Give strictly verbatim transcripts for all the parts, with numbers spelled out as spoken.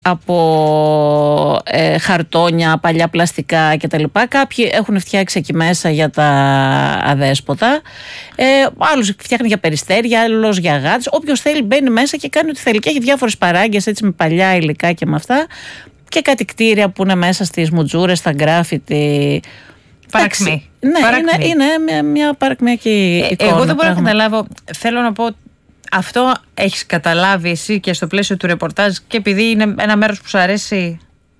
από ε, χαρτόνια, παλιά πλαστικά κτλ. Κάποιοι έχουν φτιάξει εκεί μέσα για τα αδέσποτα, ε, άλλος φτιάχνει για περιστέρια, άλλος για γάτες. Όποιος θέλει μπαίνει μέσα και κάνει ό,τι θέλει. Και έχει διάφορες παράγκες έτσι με παλιά υλικά και με αυτά. Και κάτι κτίρια που είναι μέσα στις μουτζούρες, στα γκράφιτι. Παρακμή. Ναι, παρακμή. Είναι, είναι μια, μια παρακμιακή ε, εικόνα. Εγώ δεν μπορώ να καταλάβω. Θέλω να πω. Αυτό έχεις καταλάβει εσύ και στο πλαίσιο του ρεπορτάζ, και επειδή είναι ένα μέρος που σου αρέσει,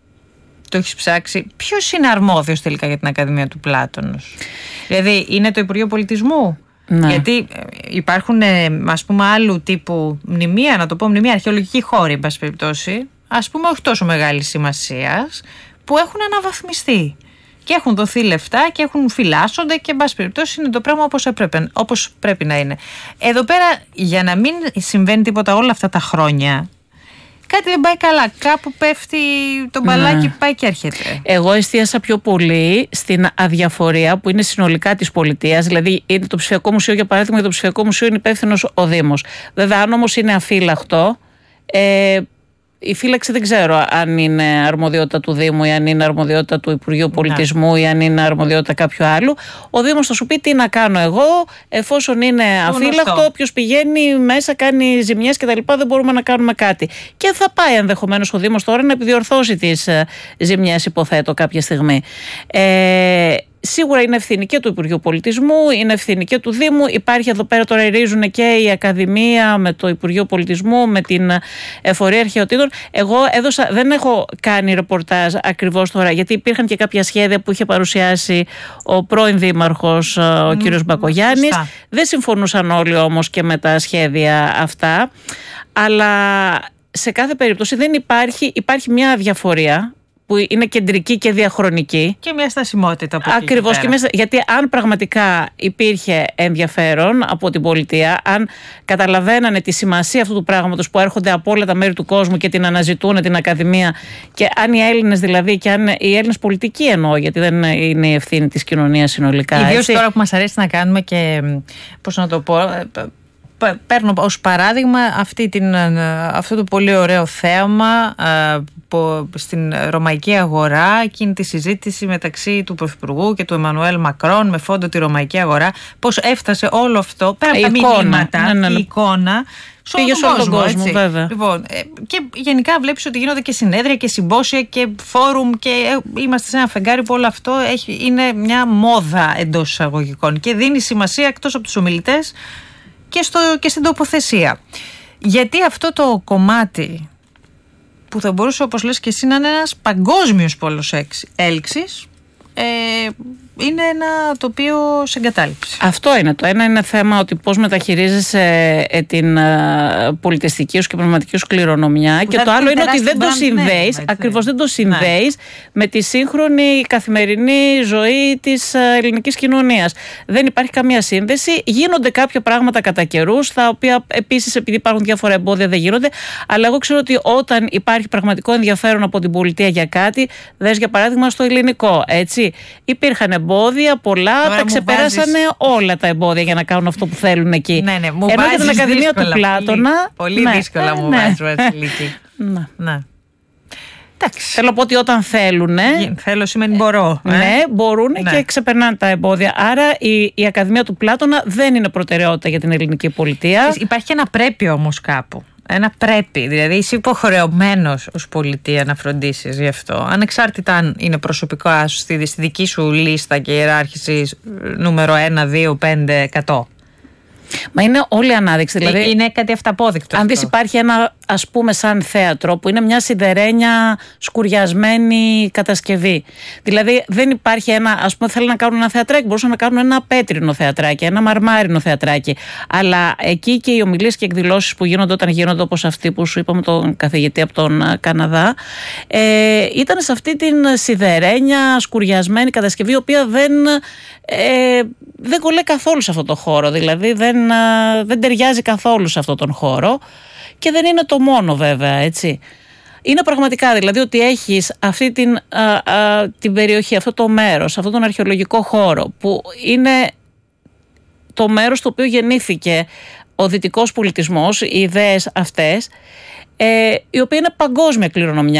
το έχεις ψάξει. Ποιος είναι αρμόδιος τελικά για την Ακαδημία του Πλάτωνος? Δηλαδή είναι το Υπουργείο Πολιτισμού? Ναι. Γιατί υπάρχουν, ας πούμε, άλλου τύπου μνημεία, να το πω μνημεία, αρχαιολογικοί χώροι, εν πάση περιπτώσει, ας πούμε όχι τόσο μεγάλη σημασία, που έχουν αναβαθμιστεί. Και έχουν δοθεί λεφτά και έχουν φυλάσσονται και, εν πάση περιπτώσει, είναι το πράγμα όπως, έπρεπε, όπως πρέπει να είναι. Εδώ πέρα, για να μην συμβαίνει τίποτα όλα αυτά τα χρόνια, κάτι δεν πάει καλά. Κάπου πέφτει το μπαλάκι, ναι. Πάει και έρχεται. Εγώ εστίασα πιο πολύ στην αδιαφορία που είναι συνολικά της πολιτείας. Δηλαδή, είναι το ψηφιακό μουσείο, για παράδειγμα, για το ψηφιακό μουσείο είναι υπεύθυνος ο Δήμος. Βέβαια, αν όμως είναι αφύλακτο. Ε, Η φύλαξη δεν ξέρω αν είναι αρμοδιότητα του Δήμου ή αν είναι αρμοδιότητα του Υπουργείου Πολιτισμού ή αν είναι αρμοδιότητα κάποιου άλλου. Ο Δήμος θα σου πει τι να κάνω εγώ, εφόσον είναι αφύλακτο, όποιος πηγαίνει μέσα, κάνει ζημιές κτλ. Δεν μπορούμε να κάνουμε κάτι. Και θα πάει ενδεχομένως ο Δήμος τώρα να επιδιορθώσει τις ζημιές, υποθέτω, κάποια στιγμή. Ε, Σίγουρα είναι ευθύνη και του Υπουργείου Πολιτισμού, είναι ευθύνη και του Δήμου. Υπάρχει εδώ πέρα, τώρα ρίζουν και η Ακαδημία με το Υπουργείο Πολιτισμού, με την Εφορία Αρχαιοτήτων. Εγώ έδωσα, δεν έχω κάνει ρεπορτάζ ακριβώς τώρα, γιατί υπήρχαν και κάποια σχέδια που είχε παρουσιάσει ο πρώην Δήμαρχος, ο mm, κύριος Μπακογιάννης. Σωστά. Δεν συμφωνούσαν όλοι όμως και με τα σχέδια αυτά. Αλλά σε κάθε περίπτωση δεν υπάρχει, υπάρχει μια διαφορία που είναι κεντρική και διαχρονική. Και μια στασιμότητα από εκεί. Ακριβώς. Και μια, γιατί αν πραγματικά υπήρχε ενδιαφέρον από την πολιτεία, αν καταλαβαίνανε τη σημασία αυτού του πράγματος που έρχονται από όλα τα μέρη του κόσμου και την αναζητούν την Ακαδημία, και αν οι Έλληνες δηλαδή, και αν οι Έλληνες πολιτικοί εννοώ, γιατί δεν είναι η ευθύνη της κοινωνίας συνολικά. Ιδίως τώρα που μας αρέσει να κάνουμε και, πώς να το πω, παίρνω ως παράδειγμα αυτή την, αυτό το πολύ ωραίο θέαμα που στην Ρωμαϊκή Αγορά, εκείνη τη συζήτηση μεταξύ του Πρωθυπουργού και του Εμμανουέλ Μακρόν με φόντο τη Ρωμαϊκή Αγορά, πώς έφτασε όλο αυτό πέρα από τα μηνύματα, ναι, ναι, ναι. Η εικόνα σε όλο τον κόσμο, κόσμο, κόσμο βέβαια. Λοιπόν, και γενικά βλέπεις ότι γίνονται και συνέδρια και συμπόσια και φόρουμ και είμαστε σε ένα φεγγάρι που όλο αυτό έχει, είναι μια μόδα εντός εισαγωγικών και δίνει σημασία εκτός από τους ομιλητές και, στο, και στην τοποθεσία. Γιατί αυτό το κομμάτι που θα μπορούσε, όπως λες και εσύ, να είναι ένας παγκόσμιος πόλος έλξης, ε, είναι ένα τοπίο σε εγκατάλειψη. Αυτό είναι. Το ένα είναι θέμα ότι πώς μεταχειρίζεσαι ε, την ε, πολιτιστική σου και πνευματική σου κληρονομιά, που και το άλλο είναι ότι δεν το συνδέεις, ναι, ακριβώς δεν το συνδέεις, ναι, με τη σύγχρονη καθημερινή ζωή της ε, ελληνικής κοινωνίας. Δεν υπάρχει καμία σύνδεση. Γίνονται κάποια πράγματα κατά καιρούς, τα οποία επίσης, επειδή υπάρχουν διάφορα εμπόδια, δεν γίνονται. Αλλά εγώ ξέρω ότι όταν υπάρχει πραγματικό ενδιαφέρον από την πολιτεία για κάτι, δες για παράδειγμα στο ελληνικό, έτσι, υπήρχαν εμπόδια πολλά, τώρα τα ξεπέρασανε βάζεις όλα τα εμπόδια για να κάνουν αυτό που θέλουν εκεί. Ναι, ναι, μου ενώ για την Ακαδημία του Πλάτωνα. Πολύ, πολύ ναι, δύσκολα ναι, μου βάζεις, Βασιλίκη. Ναι. Ναι. Εντάξει. Θέλω να πω ότι όταν θέλουν. Θέλω σημαίνει μπορώ. Ναι, ε? μπορούν ναι. και ξεπερνάνε τα εμπόδια. Άρα η, η Ακαδημία του Πλάτωνα δεν είναι προτεραιότητα για την ελληνική πολιτεία. Υπάρχει και ένα πρέπει όμως κάπου. Ένα πρέπει, δηλαδή είσαι υποχρεωμένος ως πολιτεία να φροντίσεις γι' αυτό. Ανεξάρτητα αν είναι προσωπικά στη, στη δική σου λίστα και ιεράρχηση νούμερο ένα, δύο, πέντε, εκατό. Μα είναι όλη ανάδειξη. Δηλαδή, είναι κάτι αυταπόδεικτο. Αν δεις, υπάρχει ένα, ας πούμε, σαν θέατρο που είναι μια σιδερένια σκουριασμένη κατασκευή. Δηλαδή δεν υπάρχει ένα, ας πούμε, θέλουν να κάνουν ένα θεατράκι, μπορούσαν να κάνουν ένα πέτρινο θεατράκι, ένα μαρμάρινο θεατράκι. Αλλά εκεί και οι ομιλίες και εκδηλώσεις που γίνονται όταν γίνονται, όπως αυτή που σου είπαμε, τον καθηγητή από τον Καναδά, ε, ήταν σε αυτή την σιδερένια σκουριασμένη κατασκευή, η οποία δεν, ε, δεν κολλάει καθόλου σε αυτό το χώρο. Δηλαδή δεν δεν ταιριάζει καθόλου σε αυτόν τον χώρο, και δεν είναι το μόνο βέβαια, έτσι. Είναι πραγματικά δηλαδή ότι έχεις αυτή την, α, α, την περιοχή, αυτό το μέρος, αυτόν τον αρχαιολογικό χώρο, που είναι το μέρος στο οποίο γεννήθηκε ο δυτικός πολιτισμός, οι ιδέες αυτές, ε, η οποία είναι παγκόσμια κληρονομιά.